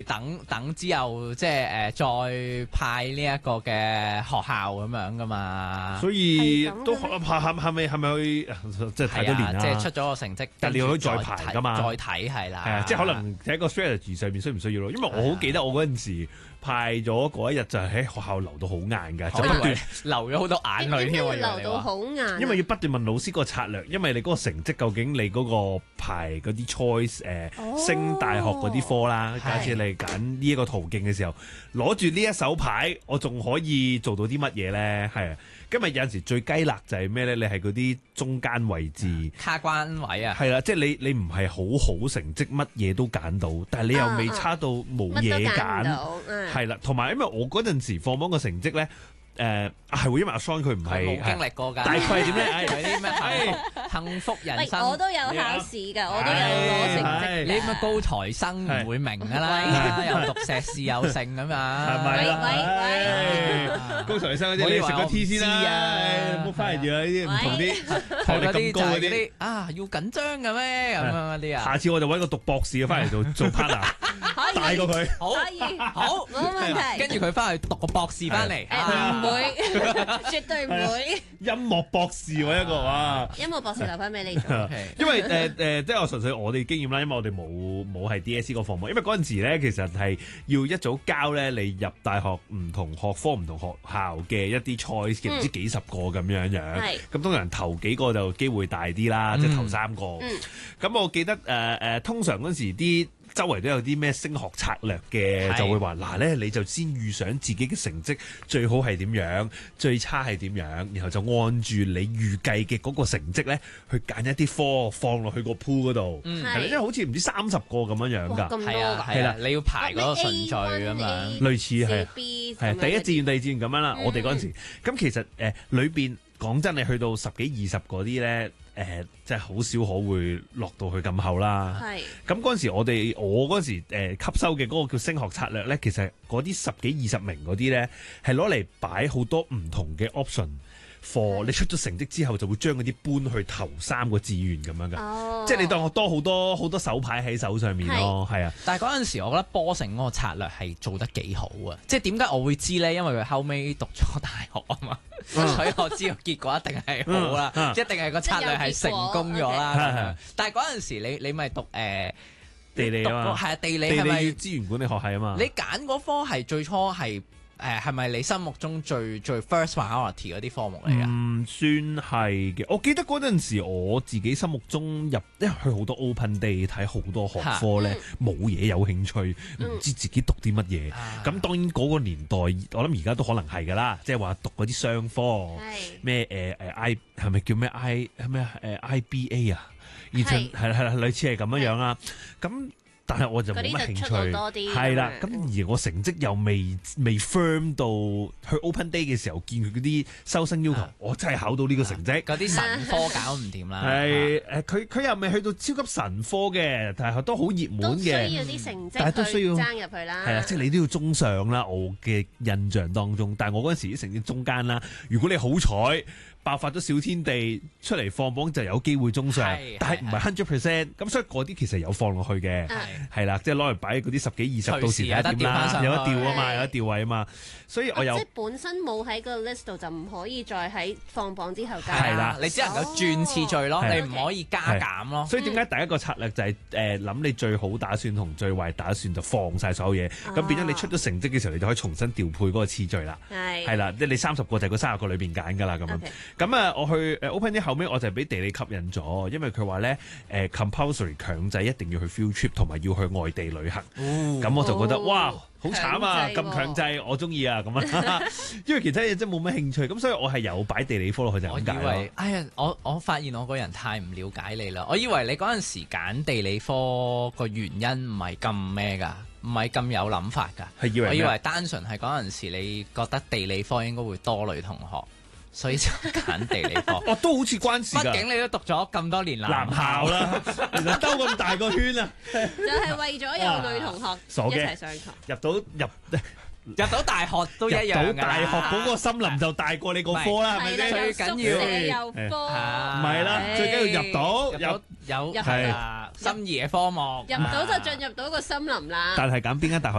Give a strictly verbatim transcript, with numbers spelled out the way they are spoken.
等等之後即係誒再派呢一個嘅學校咁樣噶嘛。 所以都係係係咪係咪去即係太多年啦？ 即係出咗個成績， 但你可以再排噶嘛？ 再睇係啦。 係啊，即係可能喺個 strategy 上面需唔需要咯？因為我好記得我嗰陣時派咗嗰一日就係喺學校留到好晏㗎，就不斷流咗好多眼淚添。 流到好晏， 因為要不斷問老師個策略，因為你嗰個成績究竟你嗰個排嗰啲 choice 誒、呃、升大學嗰啲科啦，假設你揀呢一個途徑嘅時候，攞住呢一手牌，我仲可以做到啲乜嘢咧？係啊，今日有陣時最雞肋就係咩咧？你係嗰啲中間位置卡關位啊， 係啦，即係你你唔係好好成績，乜嘢都揀到，但係你又未差到冇嘢揀，係啦，同埋因為我嗰陣時放榜個成績咧。誒係喎，因為阿 Son 佢唔係冇經歷過㗎， 大概係點咧？誒嗰啲咩幸福人生， 我都有考試㗎，我都有攞成績。 你乜高材生唔會明㗎啦，又讀碩士又成咁嘛， 係咪啦？ 喂喂，高材生嗰啲你食個 T 先啦，唔好翻嚟住啦！呢啲唔同啲學歷咁高嗰啲啊，要緊張嘅咩咁樣嗰啲啊？ 下次我就揾個讀博士嘅翻嚟做做 partner，大過佢， 好， 可以， 好， 冇問題。 跟住佢翻去讀個博士翻嚟。 唔會，絕對唔會。 音樂博士喎一個哇！ 音樂博士留翻俾你做。 因為誒誒，即係我純粹我哋經驗啦，因為我哋冇冇係 D S E 個科目，因為嗰陣時咧其實係要一早交咧你入大學唔同學科唔同學校嘅一啲 choice 嘅，唔知幾十個咁樣樣。係。咁通常頭幾個就機會大啲啦，即係頭三個。嗯。咁我記得誒誒，通常嗰陣時啲。周圍都有啲咩升學策略嘅，就會話嗱咧，你就先預想自己嘅成績最好係點樣，最差係點樣，然後就按住你預計嘅嗰個成績咧，去揀一啲科放落去個 pool 嗰度，係啦，因為好似唔知三十個咁樣樣㗎， 係啊，係啦，你要排嗰個順序咁樣， 類似係係第一志願、第二志願咁樣啦。我哋嗰陣時，咁其實誒裏邊講真，你去到十幾二十嗰啲咧。誒、呃，即係好少可會落到去咁後啦。係是。咁嗰陣時我，我哋我嗰陣時、呃、吸收嘅嗰個叫升學策略咧，其實嗰啲十幾二十名嗰啲咧，係攞嚟擺好多唔同嘅 option。for 你出咗成績之後，就會將嗰啲搬去頭三個志願咁樣嘅，哦、即係你當我多好多好多手牌喺手上面咯，係啊。 但係嗰陣時，我覺得波城嗰個策略係做得幾好啊！即係點解我會知咧？因為佢後尾讀咗大學啊嘛，嗯、所以我知道結果一定係好啦，嗯嗯、一定係個策略係成功咗啦。Okay. 但係嗰陣時你，你你咪讀誒、呃、 地理啊嘛， 係啊，地理係咪資源管理學系啊嘛？ 你揀嗰科係最初係。誒係咪你心目中最最 first priority 嗰啲科目嚟㗎？ 唔算係嘅，我記得嗰陣時我自己心目中入，因為去好多 open day 睇好多學科咧，冇嘢有興趣，唔知自己讀啲乜嘢。咁、嗯、當然嗰個年代，我諗而家都可能係㗎啦，即係話讀嗰啲商科，咩誒誒 I 係咪叫咩 I 係咩誒 I B A 啊？而且係係係類似係咁樣樣啦。咁但係我就冇乜興趣，係啦。咁而我成績又未未 firm 到去 open day 嘅時候，見佢嗰啲收生要求，啊、我真係考到呢個成績。 嗰啲神科搞唔掂啦。 係誒，佢佢又未去到超級神科嘅，但係都好熱門嘅。 都需要啲成績， 但係都需要爭入去啦。 係啊，即係你都要中上啦。我嘅印象當中，但係我嗰陣時啲成績中間啦。如果你好彩爆發咗小天地出嚟放榜，就有機會中上，但係唔係 hundred percent。咁所以嗰啲其實有放落去嘅。係啦，即係攞嚟擺嗰啲十幾二十，到時有得調啦，有得調啊嘛，有得調位啊嘛，所以我有、啊、 即係本身冇喺個 list 度，就唔可以再喺放榜之後加。 係啦， 你只能夠轉次序咯，哦、你唔可以加減咯。 所以點解第一個策略就係誒諗你最好打算同最壞打算就放晒所有嘢，咁、啊、變咗你出咗成績嘅時候，你就可以重新調配嗰個次序啦。係係啦，即係你三十個就係嗰三十個裏邊揀㗎啦咁樣。咁啊 Okay.，我去誒 open 啲後尾我就係俾地理吸引咗，因為佢話咧誒 compulsory 強制一定要去 field trip 同埋要去外地旅行，咁、哦、我就覺得、哦、哇好慘啊！咁強制，強制我中意啊咁啊，因為其他嘢真係冇乜興趣，咁所以我係有擺地理科落去就咁解咯。我以為，哎呀，我我發現我個人太唔了解你啦，我以為你嗰陣時揀地理科個原因唔係咁咩㗎，唔係咁有諗法㗎，係以為我以為單純係嗰陣時你覺得地理科應該會多女同學。所以就揀地理科， 哦，都好似關事㗎。 畢竟你都讀咗咁多年男校啦，其實兜咁大個圈啊， 就係為咗有女同學一齊上堂， 入到入入到大學都一樣㗎。 入到大學嗰個森林就大過你個科啦，係咪先？ 最緊要有科， 唔係啦，最緊要入到有有係心儀嘅科目， 入到就進入到個森林啦。 但係揀邊間大學？